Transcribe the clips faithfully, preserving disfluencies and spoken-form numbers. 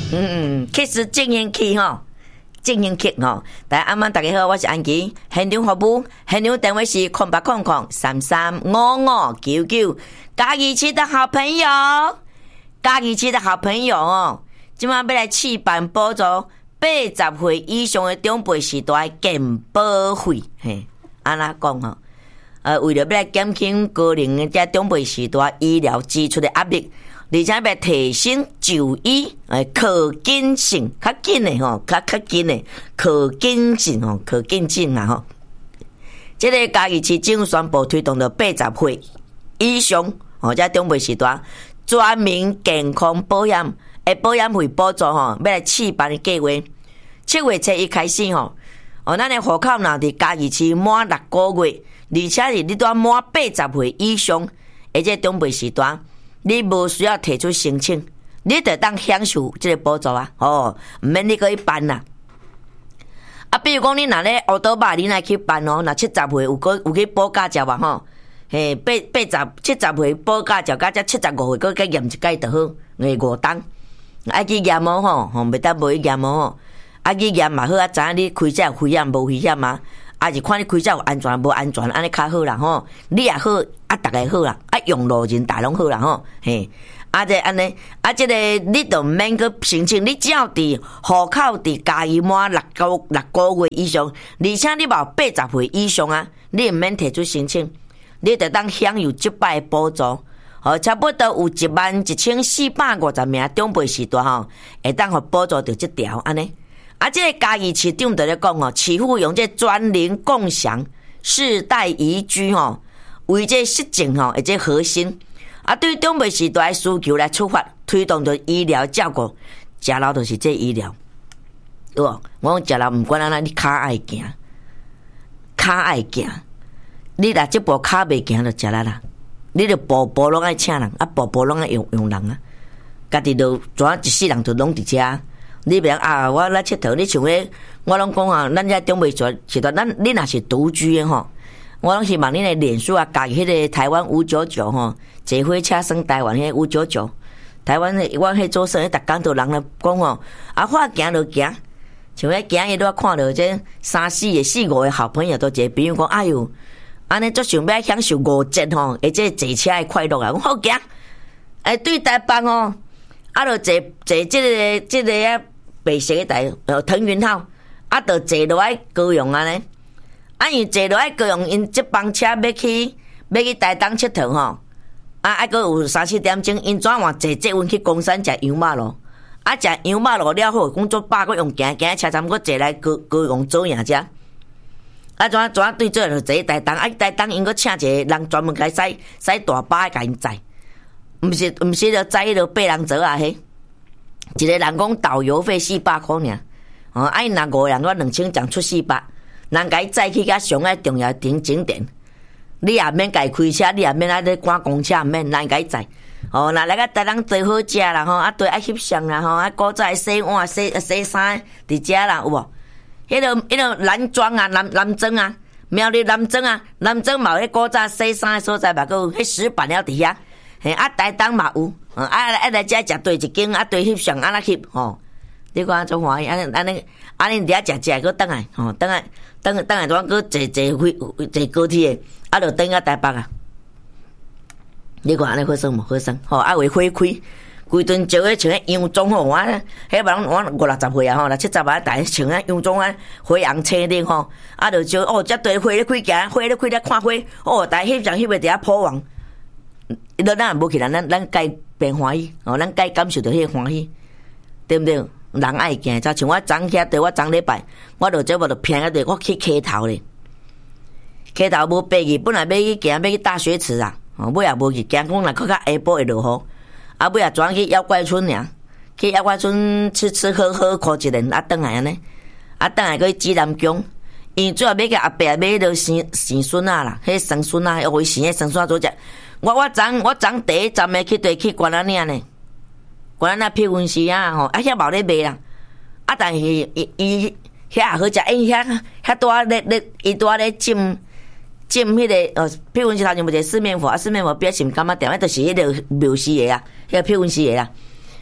嗯嗯，其实正兴去吼，正兴去吼。大家啱啱大家好，我是安琪，现场服务，现场电话是空八空空三三五五九九。嘉义市的好朋友，嘉义市的好朋友哦，今晚要来试办补助八十岁以上的长辈时代健保费，嘿，安那讲吼？呃，为了要来减轻高龄的这长辈时代医疗支出的压力，而且要提升就医诶可紧性，较紧的吼，较较紧的可紧性吼，可紧性啊吼。这个嘉义市政府宣布推动的八十岁以上哦，这长辈时代全民健康保险诶保险费补助吼，要来试办的计划。七月初一开始吼，哦，咱的户口若伫嘉义市满六个月，而且是你都满八十岁以上，而且长辈时代，你无需要提出申请，你就当享受这个补助啊！哦，唔免你可以办啦。啊，比如讲你若咧乌多巴，你来去办哦，若七十岁有个有去补驾照啊吼。嘿，八八十七十岁补驾照，甲只七十五岁搁去验一届就好，月五档。爱去验无吼，吼袂当无去验无吼。爱去验嘛好啊，知影你开车有危险无危险啊？啊是看你开车有安全无安全，安尼较好啦吼。你也好，啊逐个好啦，啊用路人大拢好啦吼。嘿，啊这安尼，啊这个你都免去申请，你只要伫户口伫嘉义满六个六个月以上，而且你冇八十岁以上啊，你毋免提出申請。你就当享有这摆补助，哦，差不多有一万一千四百五十名长辈时代吼，会当互补助到这条安尼。啊，这个嘉义市长就咧讲哦，市府用这专龄共享世代宜居吼，为这实证吼，而且核心啊，对长辈时代需求来出发，推动着医疗照顾，食老就是这医疗。哦，我讲食老唔管安那，你骹爱行，骹爱行。你若这步骹袂行就食啦啦，你就步步拢爱请人，啊步步拢爱用用人啊，家己就怎一世人就拢伫遮。你别啊，我来佚佗，你像咧，我拢讲啊，咱遮长辈时时代，咱你若是独居的吼，我拢希望你的脸书啊，加迄个台湾五九九吼，坐火车升台湾迄五九九，台湾迄我迄做生意，逐工都人来讲吼，啊，我行就行，像咧行伊都看到这三四个、四五个好朋友都一个朋友讲，哎哟。安尼足想要享受五节吼，而且坐车的快乐啊！我好行，哎，对台北哦，啊，就坐坐这个这个啊白色的台呃腾云号，啊，就坐落来高雄安尼，啊，因坐落来高雄，因这班车要去要去台东佚佗吼，啊，啊，搁有三四点钟，因转换坐捷运去公山食羊肉咯，啊，食羊肉咯了后，工作饱搁用行行车站搁坐来高高雄左营遮。啊，怎怎对做就坐台东，啊，台东因搁请一个人专门来驶驶大巴甲因载，毋是毋是着载迄落八人座啊嘿，一个人讲导游费四百箍尔，哦，啊因若五个人我两千奖出四百，人甲伊载去甲上个重要景景点，你也免家开车，你也免啊咧赶公车，毋免人甲伊载，哦，若来个台东最好食啦吼，啊对爱翕相啦吼，啊古早洗碗洗洗衫伫遮啦有无？迄个迄个男装啊，男男装啊，苗栗男装啊，男装嘛有迄古早洗衫的所在嘛，佮有迄石板了伫遐，嘿啊台东嘛有，啊啊来遮食对一间，啊对翕相安那翕吼，你看做欢喜，安尼安尼安尼伫遐食食佮倒来，吼倒来倒倒来怎佮坐坐飞坐高铁的，啊就倒啊台北啊，你看安尼好耍无好耍，吼啊为花开。规顿招迄穿迄洋装吼，我迄帮我五六十岁啊吼，六七十啊，大穿啊洋装啊，花红青绿吼，啊就招哦，遮对花咧开行，花咧开咧看花，哦，大翕相翕个伫遐铺网，咱咱也无去咱咱咱该变欢喜，哦，咱该感受到迄个欢喜，对不对？人爱行，就像我昨遐对我昨礼拜，我就这无就偏啊对，我去溪头咧，溪头无爬去，本来要去行要去大学池啊，哦，尾也无去行，讲若搁较下晡会落雨。啊，尾啊，转去妖怪村尔，去妖怪村吃吃喝喝，靠一人啊，转来安尼，啊，转来去指南宫，因最后要甲阿伯买迄个生生孙仔啦，迄生孙仔，互伊生迄生孙仔做食。我我昨我昨第一站的去对去关仔岭呢，关仔岭批文时啊吼，啊遐无咧卖啦，啊但是伊伊遐也好食，因遐遐多咧咧，伊多咧浸。浸迄个呃，譬如是头前无一个四面佛，啊四面佛表示毋感觉店，迄著是迄个庙师的啊，迄个譬如是的啦。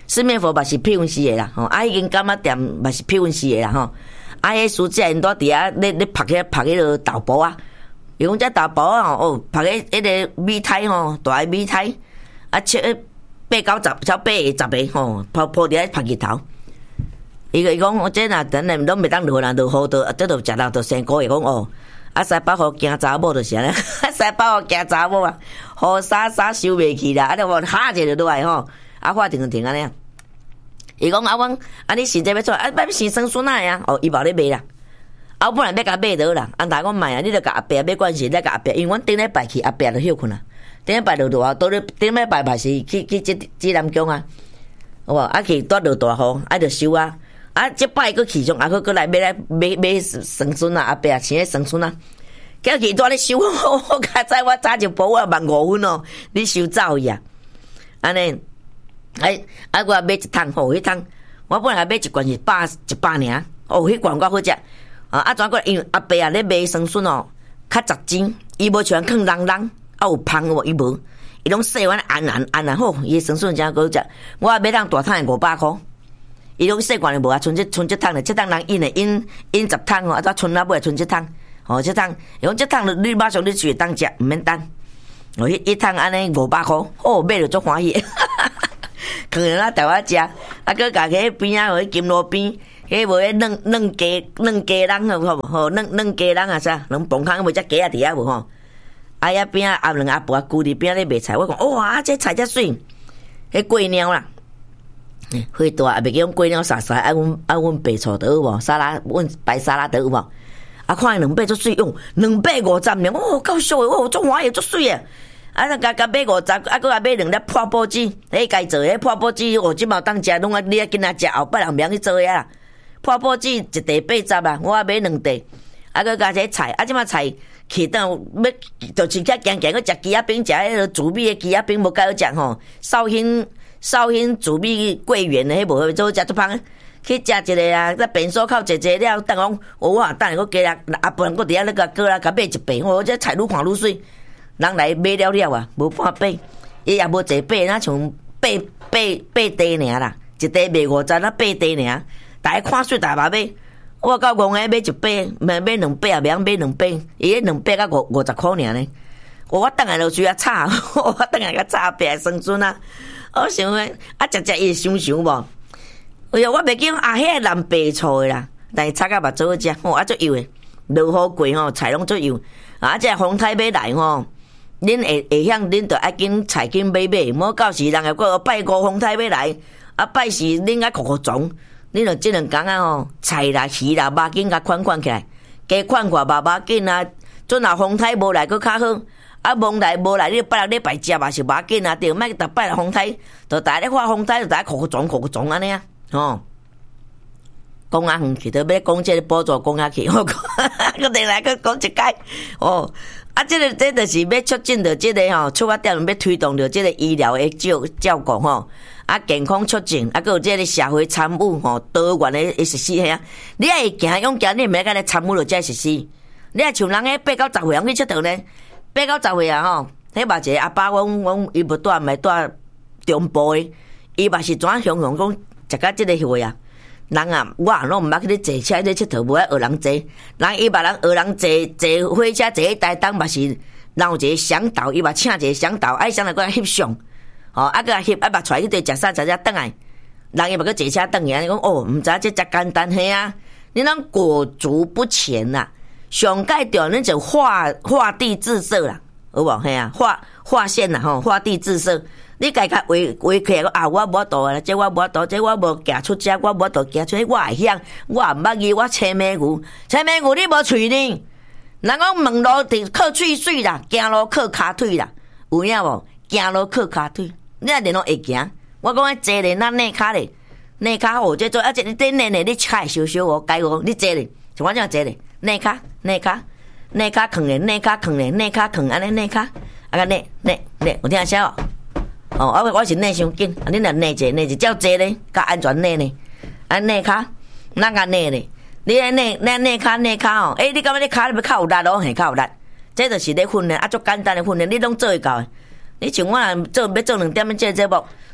四面佛嘛是批文师的啦，吼，啊，迄间柑仔店嘛是批文师的啦，吼，啊，迄师姐因伫遐咧咧拍迄拍迄个豆包啊，伊讲遮豆包啊，哦，拍迄迄个米苔吼，大个米苔，啊，切八九十，超八个十个吼，铺铺伫遐拍日头。伊个伊讲，我这若等下拢袂当落啦，落雨着，这着食到着生果。伊讲哦，啊，西北互惊查某就是安尼，西北互惊查某啊，雨沙沙收袂去啦，啊，就无下一个落来吼，啊，发停停安尼。伊讲啊，阮啊，你现在要做啊，要生孙孙仔啊？哦，伊无咧卖啦，啊，我本来要甲买倒啦，啊，但讲卖啊，你着甲阿伯买关系，来甲阿伯，因为阮顶礼拜去阿伯就休困啦，顶礼拜落大，倒咧顶礼拜嘛是去去即指南宫啊，有无？啊，去拄落大雨，啊，着收啊。啊！即摆佫去上，啊，佫佫来买来买买生孙啊，阿伯啊，生个生孙啊，叫去带咧收，我较早我早就补我万五分哦，你收走伊啊，安尼，哎，啊，我买一桶吼，迄桶我本来买一罐是百一百尔，哦，迄罐我好食，啊，啊，怎过因为阿伯啊咧买生孙哦，较杂精，伊无像囥人人，啊有芳无，伊无，伊拢细碗安安安安好，伊生孙真好食，我买桶大桶五百箍。伊拢细罐的无啊，剩即剩即桶咧，即桶人印的印印十桶哦，啊，再剩啊尾剩即桶，哦，即桶，伊讲即桶你马上你就会当食，毋免等。哦，迄一桶安尼五百箍，哦，买着足欢喜，可能啊台湾食，啊，佮家己边仔迄金路边，迄无迄嫩嫩鸡嫩鸡人好无？吼，嫩嫩鸡人啊啥？拢崩空无只鸡啊伫遐无吼？啊，遐边仔阿两阿婆姑伫边仔咧卖菜，我讲哇，这菜遮水，迄过鸟啦。花大也袂记讲过鸟啥啥，啊阮啊阮白醋倒有无？沙拉阮白沙拉倒有无？啊看伊两百足水用，两百五十呢，哦够俗诶，哦足欢喜足水诶。啊，甲甲买五十，啊佫啊买两粒破布子，迄家做迄破布子，哦即毛当食，拢啊你啊囡仔食，后摆人免去做遐啦。破布子一袋八十啊，我啊买两袋，啊佫加些菜，啊即马菜去当要就是遐行行去食鸡仔饼，食迄个煮米诶鸡仔饼无介好食吼，绍兴。绍兴煮米桂圆的，迄无做食足芳，去食一个啊，在便所口坐坐了，等讲，我话等下我加啦，阿婆我伫遐那个过来，甲买一杯，我这菜愈看愈水，人来买了了啊，无半杯，伊也无坐杯，那像八八八袋尔啦，一袋卖五十，那八袋尔，大家看水大把买，我到公园买一杯，买买两杯也袂晓买两杯，伊迄两杯甲五五十箍尔呢，我等下就需要炒，我等下甲炒白生孙啊。我想诶，啊，食食伊想想无？哎呀，我袂记啊，迄个蓝白醋诶啦，但是炒甲目做好食，吼，啊，足油诶，落雨过吼，菜拢足油。啊，即个风台要来吼，恁会会晓，恁着爱紧菜紧买买，莫到时人个过拜五风台要来，啊，拜时恁爱酷酷撞，恁着即两工啊吼，菜啦、鱼啦、肉紧甲款款起来，加款款肉肉紧啊，准若风台无来，佫较好。啊，风台无来，你拜六礼拜食嘛是无要紧啊，对，莫逐摆来风台，就逐日发风台，就逐日酷酷撞酷酷撞安尼啊，吼。讲啊远去，都要讲这个补助讲下去，我讲，我定来去讲一解，哦，啊，这个这就是要促进着这个吼，出发点要推动着这个医疗的照照顾吼，啊，健康促进，啊，佮有这个社会参与吼，多元的实施吓，你爱行勇行，你免甲咧参与着这实施，你爱像人个八九十岁人去佚佗呢？八九十岁啊吼，迄嘛一个阿爸，阮阮伊无住毋系住中部诶，伊嘛是怎形容讲食到即个岁啊？人啊，我拢毋捌去咧坐车咧佚佗，无爱学人坐。人伊别人学人坐坐火车坐迄台当嘛是，人有一个向导，伊嘛请一个向导，爱上来搁翕相，吼，啊搁翕啊捌出来去对食啥食啥转来，人伊嘛搁坐车转去，安尼讲哦，毋知这遮简单嘿啊，你人裹足不前呐、啊。上界着恁就画画地自设啦，有无？嘿啊，画画线啦吼，画地自设。你家己画画起来啊，我无法度啦，这我无法度，这我无行出遮，我无法度行出，我会晓，我毋捌字，我青眉牛，青眉牛你无喙呢？人讲问路伫靠喙水啦，行路靠骹腿啦，有影无？行路靠骹腿，你啊连拢会行。我讲坐咧，咱内骹咧，内骹好，这做啊，这你顶内咧，你骹小小哦，该哦，你坐咧，像我这样坐咧。内骹内骹内骹囥咧，内骹囥咧，内骹囥安尼内骹，啊个内内内，有听晓？哦，我我是内伤紧，啊恁若内者内者照坐咧，较安全内呢。啊内骹，咱个内咧，你咧内咱内骹内骹哦，诶，你感觉你骹你要较有力哦，嘿较有力，这就是咧训练，啊足简单的训练，你拢做会到。你像我若做要做两点钟这节目，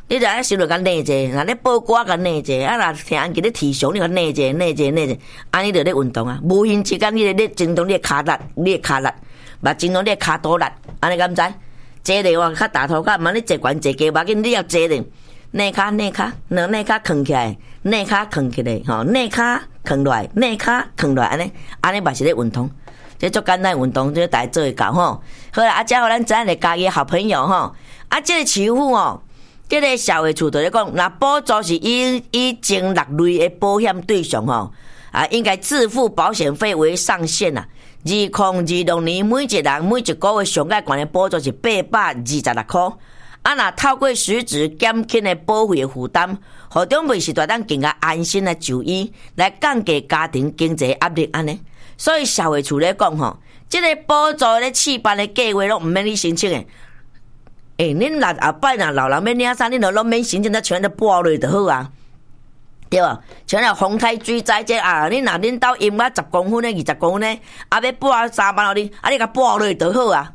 你着爱想着甲内者，若咧报歌甲内者，啊若听安吉咧提倡你甲内者内者内者，安尼着咧运动啊。无形之间你咧咧震动你诶骹力，你诶骹力，嘛震动你诶骹肚力，安尼敢知？坐咧我较大头壳，嘛你坐悬坐低，无要紧，你要坐咧。内骹内骹，两内骹扛起来，内骹扛起来，吼，内骹扛落来，内骹扛落来，安尼，安尼嘛是咧运动。这足简单运动，这大家做会到吼。好啦，啊，遮互咱知影咧家己好朋友吼，啊，这个市府哦，这个社会处就咧讲，若补助是以以前六类的保险对象吼，啊，应该自付保险费为上限啦。二零二六年每一人每一个月上界悬的补助是八百二十六块。啊，若透过实质减轻的保费的负担，互长辈时代当更加安心来就医，来降低家庭经济压力安尼。所以社会处咧讲吼，即、这个补助咧试办的计划拢毋免你申请诶。诶、欸，恁若后摆若老人要领啥，恁著拢免申请，则全都拨落就好啊，对吧？像那风台水灾这啊，恁若恁兜淹啊十公分咧、二十公分咧，啊要拨三万互你，啊你甲拨落就好啊。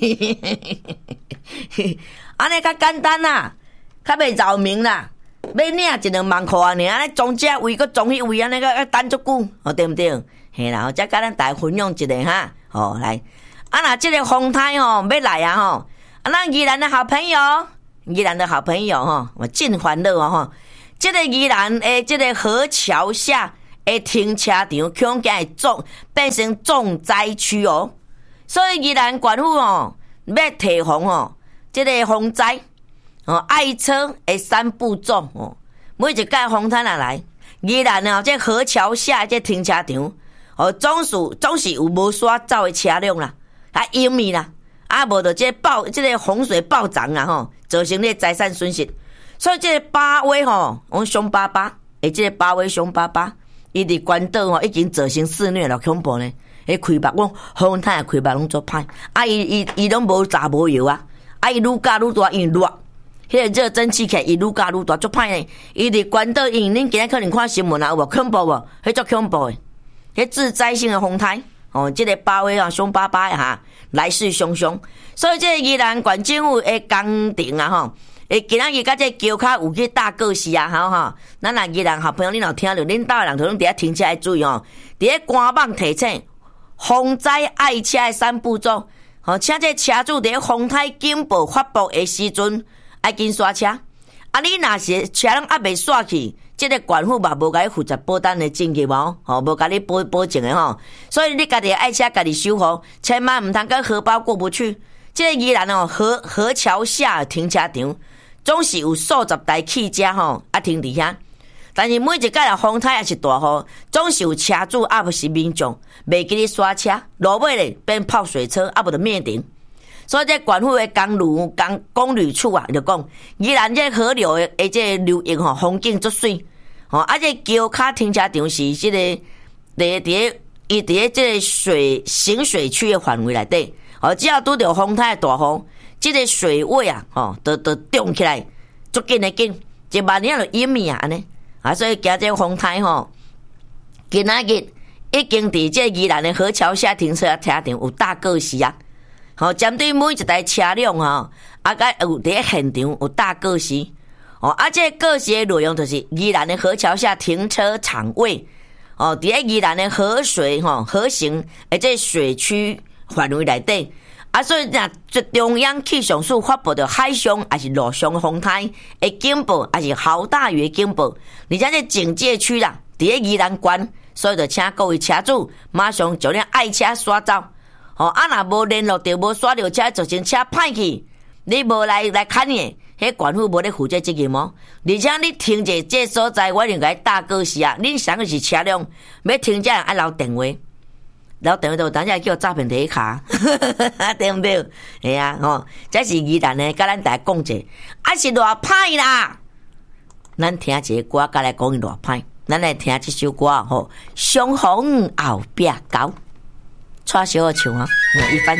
安尼较简单啦，较袂扰民啦。要领一两万块啊，尔安尼装这位，搁装迄位，安尼个等足久，哦对毋对？嘿啦，则甲咱大家分享一下哈，哦来，啊若即个风台吼要来啊吼，啊咱宜兰的好朋友，宜兰的好朋友吼，我真欢乐哦吼。即个宜兰诶，即个河桥下诶停车场，恐惊会重变成重灾区哦。所以宜兰县府哦，要提防哦。这个风灾哦，爱车的三步骤哦，每一届风台若来，宜兰哦，这河桥下这停车场哦，总是总是有无刷走的车辆啦，啊淹咪啦，啊无就这暴这个洪水暴涨啦吼，造成你财产损失。所以这个八威吼，我们凶巴巴，诶，这个八威凶巴巴，伊伫关岛吼已经造成肆虐了，恐怖呢。迄开目，我风台开目拢做歹，啊伊伊伊拢无炸无油啊。啊！伊愈加愈大，因热，迄个热蒸汽起，伊愈加愈大，足歹诶！伊伫关岛，因恁今日可能看新闻啊，有无恐怖无？迄足恐怖诶！迄致灾性的风台，哦，即、这个八威啊，凶巴巴诶哈，来势汹汹。所以即个宜兰县政府诶工程啊，吼，诶，今仔日甲这桥骹有去大告示啊，吼吼，咱若宜兰好朋友，恁若听着，恁兜诶人都拢伫遐停车来注意哦，伫咧官网提醒风灾爱车诶三步骤。吼，请这车主伫风台警报发布的时阵，爱紧刷车。啊，你若是车拢还未刷去，即、这个县府嘛无甲你负责保单的证据无？吼，无甲你保保证的吼。所以你家己爱车家己修好，千万毋通跟荷包过不去。即、这个宜兰哦，河河桥下停车场总是有数十台汽车吼啊停伫遐。但是每一届啊风台也是大雨，总是有车主啊不是民众，袂记咧刷车，落尾咧变泡水车，啊不就灭顶。所以这县府的公路公公旅处啊，就讲宜兰这河流的诶这流域吼，风景足水，吼啊这桥骹停车场是这个伫伫伊伫这个水行水区的范围内底，哦只要拄着风台大雨，这个水位啊，吼都都涨起来，足紧的紧，一万年就淹咪啊安尼。啊，所以今这风台吼，今仔日已经伫这宜兰的河桥下停车车场有大告示啊，吼，针对每一台车辆吼，啊，甲有伫现场有大告示，哦，啊，这告示的内容就是宜兰的河桥下停车场位，哦，伫咧宜兰的河水吼河行，而这水区范围内底。啊，所以若中央气象署发布着海上还是陆上风台的警报，还是豪大雨的警报，而且这警戒区啦，伫咧宜兰县，所以就请各位车主马上将恁爱车刷走。哦，啊，若无联络着，无刷着车，造成车歹去，你无来来看呢，迄县府无咧负责责任哦。而且你停者这所在，我应该大告示啊，恁上个是车辆要停者爱留电话。然后等于就等下叫诈骗第一卡，对不对？系啊，吼，这是宜兰的，甲咱大家讲者，啊是偌歹啦。咱听一个歌，甲来讲伊偌歹。咱来听这首歌吼，相逢后壁高，蔡小唱啊，一番。